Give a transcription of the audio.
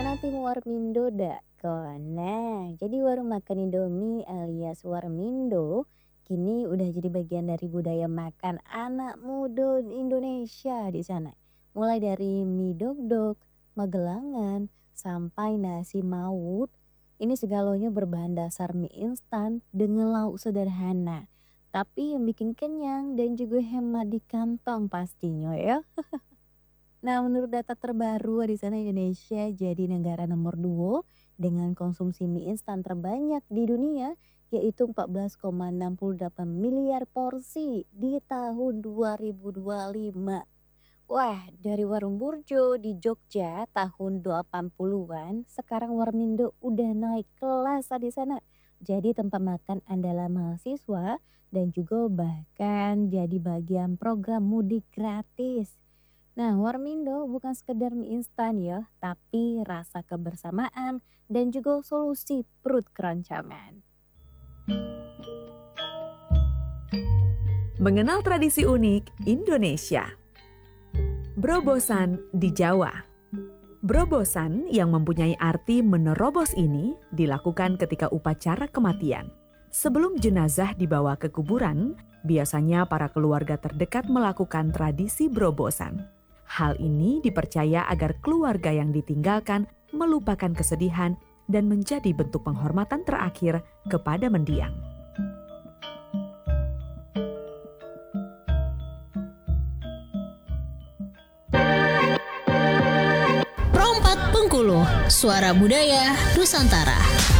Pernah tim Warmindo dak? Nah, jadi warung makan Indomie alias Warmindo kini udah jadi bagian dari budaya makan anak muda Indonesia di sana. Mulai dari mie dok-dok, magelangan, sampai nasi maut. Ini segalanya berbahan dasar mie instan dengan lauk sederhana. Tapi yang bikin kenyang dan juga hemat di kantong pastinya ya. Nah, menurut data terbaru di sana Indonesia jadi negara nomor 2 dengan konsumsi mie instan terbanyak di dunia, yaitu 14,68 miliar porsi di tahun 2025. Wah, dari warung burjo di Jogja tahun 80-an, sekarang Warmindo udah naik kelas di sana. Jadi tempat makan andalan mahasiswa dan juga bahkan jadi bagian program mudik gratis. Nah, Warmindo bukan sekedar mie instan ya, tapi rasa kebersamaan dan juga solusi perut keroncongan. Mengenal tradisi unik Indonesia. Berobosan di Jawa. Berobosan yang mempunyai arti menerobos ini dilakukan ketika upacara kematian. Sebelum jenazah dibawa ke kuburan, biasanya para keluarga terdekat melakukan tradisi berobosan. Hal ini dipercaya agar keluarga yang ditinggalkan melupakan kesedihan dan menjadi bentuk penghormatan terakhir kepada mendiang. Perompak Bengkulu, suara budaya Nusantara.